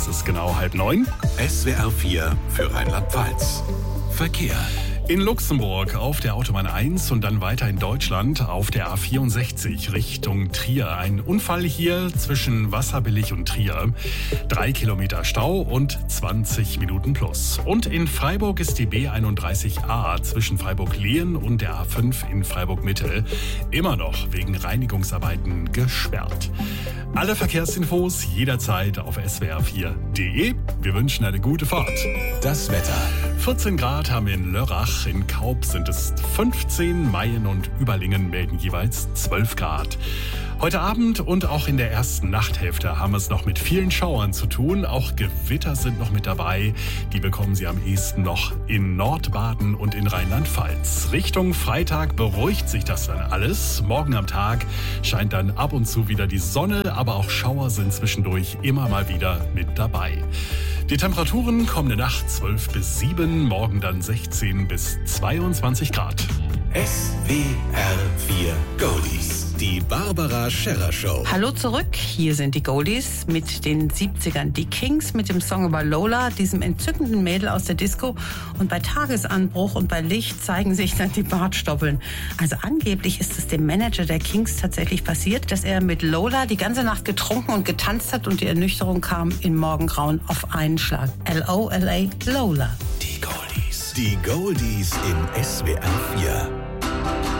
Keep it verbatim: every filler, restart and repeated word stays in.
Es ist genau halb neun. S W R vier für Rheinland-Pfalz. Verkehr. In Luxemburg auf der Autobahn eins und dann weiter in Deutschland auf der A vierundsechzig Richtung Trier. Ein Unfall hier zwischen Wasserbillig und Trier. Drei Kilometer Stau und zwanzig Minuten plus. Und in Freiburg ist die B einunddreißig A zwischen Freiburg-Lehen und der A fünf in Freiburg-Mitte immer noch wegen Reinigungsarbeiten gesperrt. Alle Verkehrsinfos jederzeit auf S W R vier punkt de. Wir wünschen eine gute Fahrt. Das Wetter. vierzehn Grad haben wir in Lörrach, in Kaub sind es fünfzehn, Mayen und Überlingen melden jeweils zwölf Grad. Heute Abend und auch in der ersten Nachthälfte haben wir es noch mit vielen Schauern zu tun. Auch Gewitter sind noch mit dabei. Die bekommen Sie am ehesten noch in Nordbaden und in Rheinland-Pfalz. Richtung Freitag beruhigt sich das dann alles. Morgen am Tag scheint dann ab und zu wieder die Sonne, aber auch Schauer sind zwischendurch immer mal wieder mit dabei. Die Temperaturen kommende Nacht zwölf bis sieben, morgen dann sechzehn bis zweiundzwanzig Grad. S W R vier Goldies. Die Barbara Scherrer Show. Hallo zurück, hier sind die Goldies mit den siebzigern. Die Kings mit dem Song über Lola, diesem entzückenden Mädel aus der Disco. Und bei Tagesanbruch und bei Licht zeigen sich dann die Bartstoppeln. Also angeblich ist es dem Manager der Kings tatsächlich passiert, dass er mit Lola die ganze Nacht getrunken und getanzt hat und die Ernüchterung kam im Morgengrauen auf einen Schlag. L O L A Lola. Die Goldies. Die Goldies in S W R vier.